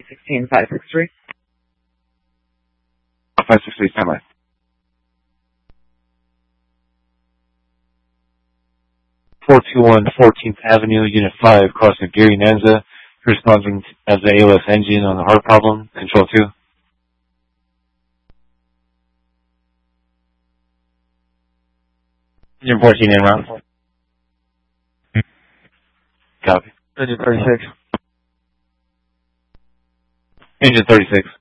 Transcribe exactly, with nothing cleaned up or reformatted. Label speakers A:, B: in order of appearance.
A: sixteen five six three.
B: five six three, stand by.
C: four two one fourteenth Avenue, Unit five, crossing Gary Nanza, responding as the A O S engine on the heart problem, Control two.
D: Engine fourteen in route.
C: Copy.
D: Engine thirty-six.
C: Engine thirty-six.